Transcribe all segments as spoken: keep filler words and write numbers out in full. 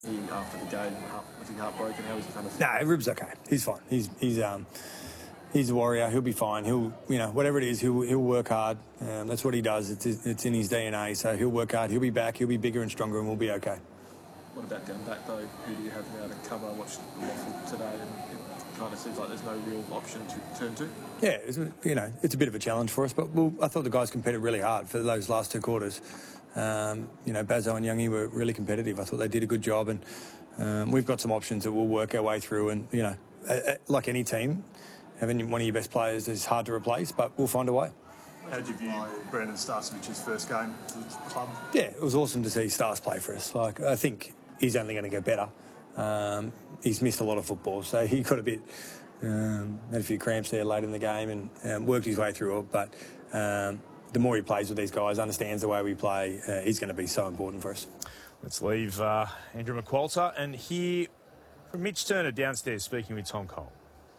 He, after the game, was he heartbroken? How was he kind of? No, nah, Rib's okay. He's fine. He's he's um he's a warrior. He'll be fine. He'll you know whatever it is, he'll he'll work hard. Um, that's what he does. It's it's in his D N A. So he'll work hard. He'll be back. He'll be bigger and stronger, and we'll be okay. What about going back though? Who do you have now to cover? I watched Waffle today, and it kind of seems like there's no real option to turn to. Yeah, it's, you know it's a bit of a challenge for us, but we'll, I thought the guys competed really hard for those last two quarters. Um, you know, Bazo and Youngie were really competitive. I thought they did a good job, and um, we've got some options that we'll work our way through. And you know, like any team, having one of your best players is hard to replace, but we'll find a way. How did you view Brandon Starcevic's first game for the club? Yeah, it was awesome to see Stars play for us. Like, I think he's only going to get better. Um, he's missed a lot of football, so he got a bit, um, had a few cramps there late in the game and um, worked his way through it. But um, the more he plays with these guys, understands the way we play, uh, he's going to be so important for us. Let's leave uh, Andrew McQualter and hear from Mitch Turner downstairs speaking with Tom Cole.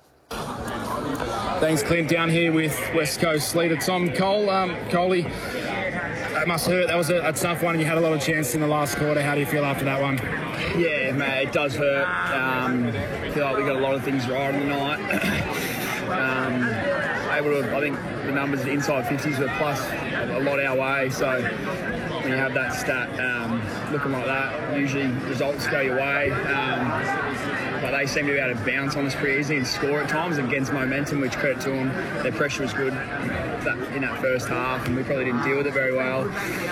Thanks, Clint. Down here with West Coast leader Tom Cole. Um, Coley, that must hurt. That was a, a tough one. You had a lot of chance in the last quarter. How do you feel after that one? Yeah, mate, it does hurt. Um, I feel like we got a lot of things right on the night. um, able to, I think the numbers inside fifties were plus a lot our way. So when you have that stat um, looking like that, usually results go your way. Um, but they seem to be able to bounce on us pretty easily and score at times and against momentum, which credit to them. Their pressure was good that, in that first half, and we probably didn't deal with it very well.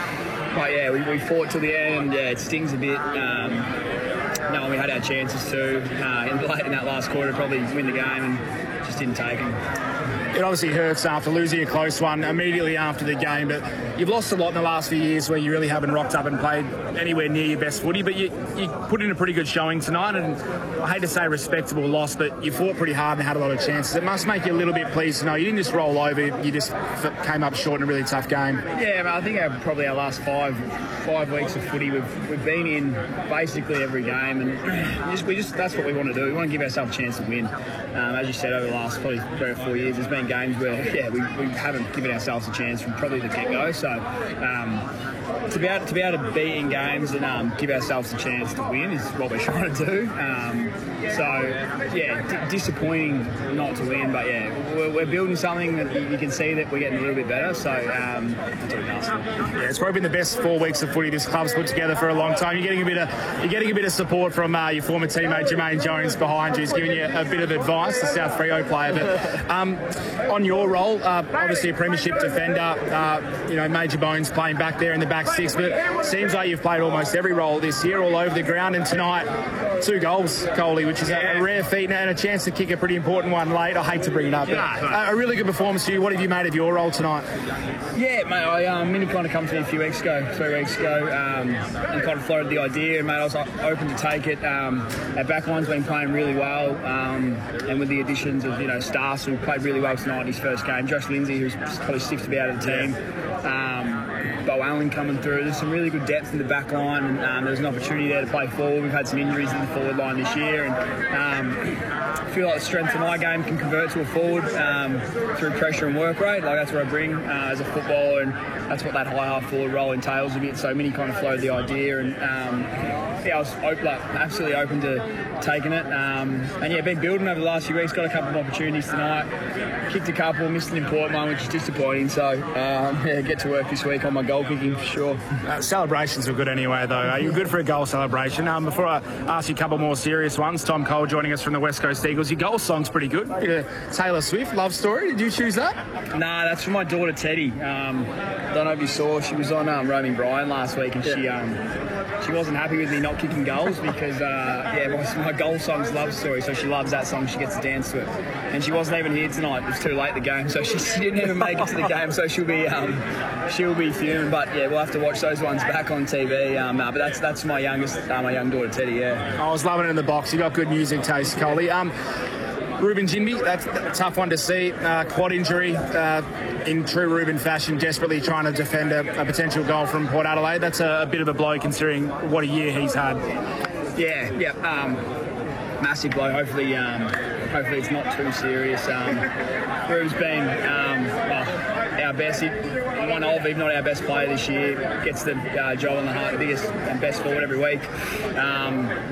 But yeah, we, we fought till the end, and yeah, it stings a bit. Um, knowing we had our chances too uh, in, late in that last quarter to probably win the game, and just didn't take them. It obviously hurts after losing a close one immediately after the game, but you've lost a lot in the last few years where you really haven't rocked up and played anywhere near your best footy, but you, you put in a pretty good showing tonight, and I hate to say respectable loss, but you fought pretty hard and had a lot of chances. It must make you a little bit pleased to know you didn't just roll over, you just came up short in a really tough game. Yeah, I think our, probably our last five five weeks of footy, we've, we've been in basically every game, and just, we just that's what we want to do. We want to give ourselves a chance to win. Um, as you said, over the last probably three or four years, there's been games where yeah we, we haven't given ourselves a chance from probably the get-go. So um, to be able to be able to beat in games and um, give ourselves a chance to win is what we're trying to do. Um, so yeah, d- disappointing not to win, but yeah, we're, we're building something that you can see that we're getting a little bit better. So um, that's what nice. Yeah, it's probably been the best four weeks of footy this club's put together for a long time. You're getting a bit of you're getting a bit of support from uh, your former teammate Jermaine Jones behind you. He's giving you a bit of advice, the South Freo player. But um, on your role, uh, obviously a premiership defender, uh, you know, Major Bones playing back there in the back six, but it seems like you've played almost every role this year, all over the ground, and tonight two goals, Coley, which is a, a rare feat and a chance to kick a pretty important one late. I hate to bring it up, but a, a really good performance for you. What have you made of your role tonight? Yeah, mate, I um, Minnie kind of come to me a few weeks ago, three weeks ago, um, and kind of floated the idea, and mate, I was open to take it. Um, our backline's been playing really well, um, and with the additions of, you know, Stars, who played really well tonight in his first game, Josh Lindsay, who's probably stiff to be out of the team, um, Bo Allen coming through. There's some really good depth in the back line, and um, there's an opportunity there to play forward. We've had some injuries in the forward line this year, and um, I feel like the strength of my game can convert to a forward um, through pressure and work rate. Like, that's what I bring uh, as a footballer, and that's what that high half forward role entails a bit. So Minnie kind of floated the idea, and um, yeah, I was open, like, absolutely open to taking it. Um, and yeah, been building over the last few weeks. Got a couple of opportunities tonight. Kicked a couple, missed an important one, which is disappointing. So um, yeah, get to work this week on my goal kicking for sure. Uh, celebrations were good anyway, though. Uh, you're good for a goal celebration. Um, before I ask you a couple more serious ones, Tom Cole joining us from the West Coast Eagles. Your goal song's pretty good. Yeah, Taylor Swift, Love Story. Did you choose that? Nah, that's for my daughter Teddy. Um, don't know if you saw, she was on um, Roaming Brian last week, and she um, she wasn't happy with me not kicking goals because uh, yeah, my, my goal song's Love Story, so she loves that song. She gets to dance to it, and she wasn't even here tonight. It was too late the game, so she, she didn't even make it to the game. So she'll be um, she'll be fuming. But yeah, we'll have to watch those ones back on T V. Um, uh, but that's that's my youngest, uh, my young daughter Teddy. Yeah, I was loving it in the box. You got good music taste, Coley. Um, Ruben Jinby, that's a tough one to see. Uh, quad injury uh, in true Ruben fashion, desperately trying to defend a, a potential goal from Port Adelaide. That's a, a bit of a blow considering what a year he's had. Yeah, yeah. Um, massive blow. Hopefully, um, hopefully it's not too serious. Um, Rube's been um, well, our best, one of, if not our best player this year. Gets the uh, job on the heart, biggest and best forward every week. Um,